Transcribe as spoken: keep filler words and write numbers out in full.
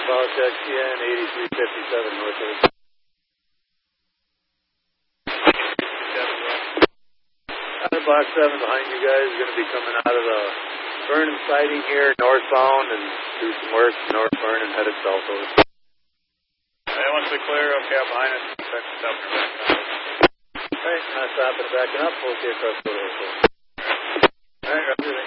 about X T N eighty-three fifty-seven north of Other box seven behind you guys is going to be coming out of the Vernon siding here, northbound, and do some work north Vernon, headed southward. Hey, once we clear, okay, I'm behind us. Start stopping her back down. Alright, not stopping and backing up, okay, across the road. Alright, roger.